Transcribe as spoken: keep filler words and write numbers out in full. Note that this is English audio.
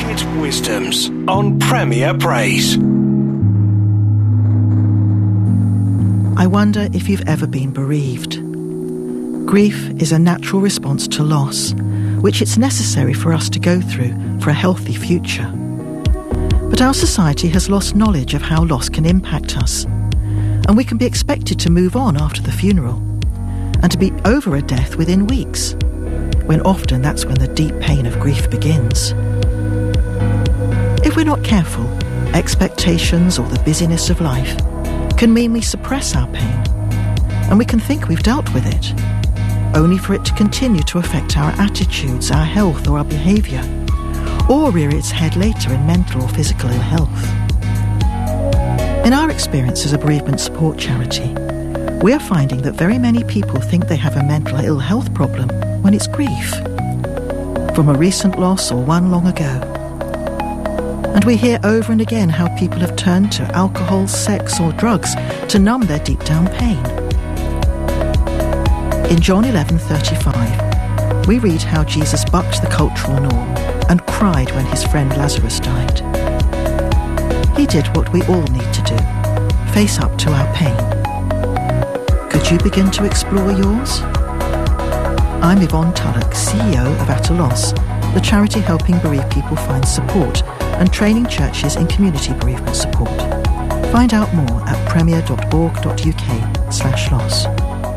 Hit Wisdoms on Premier Praise. I wonder if you've ever been bereaved. Grief is a natural response to loss, which it's necessary for us to go through for a healthy future. But our society has lost knowledge of how loss can impact us, and we can be expected to move on after the funeral, and to be over a death within weeks, when often that's when the deep pain of grief begins. If we're not careful, expectations or the busyness of life can mean we suppress our pain, and we can think we've dealt with it, only for it to continue to affect our attitudes, our health or our behaviour, or rear its head later in mental or physical ill health. In our experience as a bereavement support charity, we are finding that very many people think they have a mental ill health problem when it's grief, from a recent loss or one long ago. And we hear over and again how people have turned to alcohol, sex or drugs to numb their deep down pain. In John eleven thirty-five, we read how Jesus bucked the cultural norm and cried when his friend Lazarus died. He did what we all need to do, face up to our pain. Could you begin to explore yours? I'm Yvonne Tullock, C E O of At a Loss, the charity helping bereaved people find support and training churches in community bereavement support. Find out more at premier dot org dot uk slash loss.